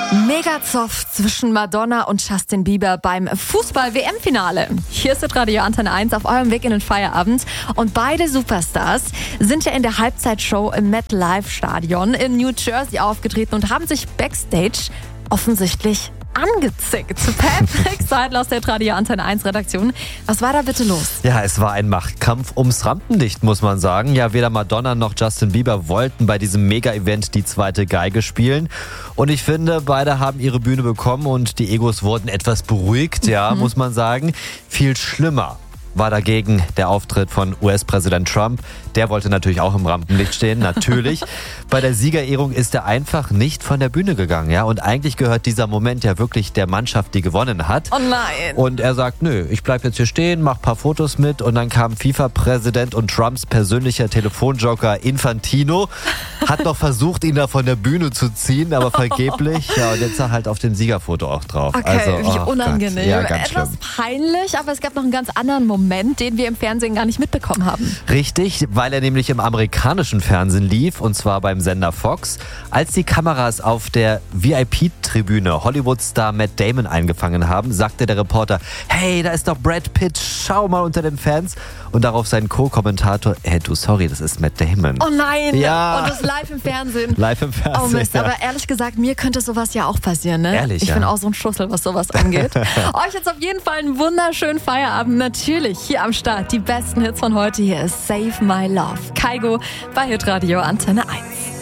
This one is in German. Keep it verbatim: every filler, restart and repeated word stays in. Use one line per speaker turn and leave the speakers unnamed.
Mega-Zoff zwischen Madonna und Justin Bieber beim Fußball-W M-Finale. Hier ist das Radio Antenne eins auf eurem Weg in den Feierabend. Und beide Superstars sind ja in der Halbzeitshow im MetLife-Stadion in New Jersey aufgetreten und haben sich backstage offensichtlich angezickt. Patrick Seidler aus der Radio Antenne eins Redaktion. Was war da bitte los?
Ja, es war ein Machtkampf ums Rampenlicht, muss man sagen. Ja, weder Madonna noch Justin Bieber wollten bei diesem Mega-Event die zweite Geige spielen. Und ich finde, beide haben ihre Bühne bekommen und die Egos wurden etwas beruhigt, ja, mhm. muss man sagen. Viel schlimmer war dagegen der Auftritt von U S-Präsident Trump. Der wollte natürlich auch im Rampenlicht stehen, natürlich. Bei der Siegerehrung ist er einfach nicht von der Bühne gegangen, ja. Und eigentlich gehört dieser Moment ja wirklich der Mannschaft, die gewonnen hat.
Oh nein.
Und er sagt, nö, ich bleib jetzt hier stehen, mach ein paar Fotos mit. Und dann kam FIFA-Präsident und Trumps persönlicher Telefonjoker Infantino. Hat noch versucht, ihn da von der Bühne zu ziehen, aber vergeblich. Ja, und jetzt ist er halt auf dem Siegerfoto auch drauf.
Okay,
also,
wie
oh
unangenehm.
Gott. Ja, ganz
Etwas
schlimm.
peinlich, aber es gab noch einen ganz anderen Moment, den wir im Fernsehen gar nicht mitbekommen haben.
Richtig, weil er nämlich im amerikanischen Fernsehen lief, und zwar beim Sender Fox. Als die Kameras auf der V I P-Tribüne Hollywood-Star Matt Damon eingefangen haben, sagte der Reporter, hey, da ist doch Brad Pitt, schau mal unter den Fans. Und darauf sein Co-Kommentator, hey, du, sorry, das ist Matt Damon.
Oh nein,
ja.
Und das live im Fernsehen.
Live im Fernsehen,
Oh Mist,
ja.
aber ehrlich gesagt, mir könnte sowas ja auch passieren, ne?
Ehrlich,
Ich
ja.
bin auch so ein Schussel, was sowas angeht. Euch jetzt auf jeden Fall einen wunderschönen Feierabend. Natürlich hier am Start die besten Hits von heute. Hier ist Save My Love. Kaigo bei Hitradio Antenne eins.